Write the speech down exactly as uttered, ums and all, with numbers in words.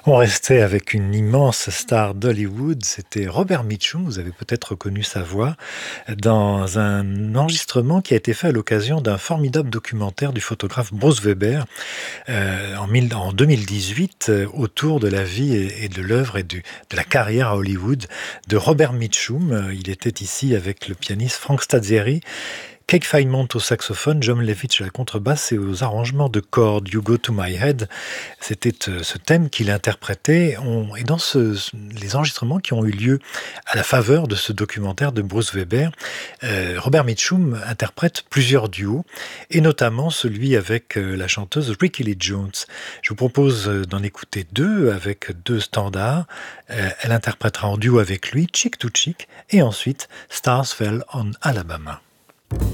On restait avec une immense star d'Hollywood, c'était Robert Mitchum, vous avez peut-être reconnu sa voix, dans un enregistrement qui a été fait à l'occasion d'un formidable documentaire du photographe Bruce Weber euh, en, mille- en deux mille dix-huit euh, autour de la vie et, et de l'œuvre et du- de la carrière à Hollywood de Robert Mitchum. Euh, Il était ici avec le pianiste Frank Stazzieri, Cake Feynman au saxophone, John Levitch à la contrebasse et aux arrangements de cordes, You Go to My Head. C'était euh, ce thème qu'il interprétait. On- et dans ce- ce- les enregistrements qui ont eu lieu à la faveur de ce documentaire de Bruce Weber, euh, Robert Mitchum interprète plusieurs duos, et notamment celui avec euh, la chanteuse Rickie Lee Jones. Je vous propose euh, d'en écouter deux avec deux standards. Euh, elle interprétera en duo avec lui Chick to Chick et ensuite Stars Fell on Alabama.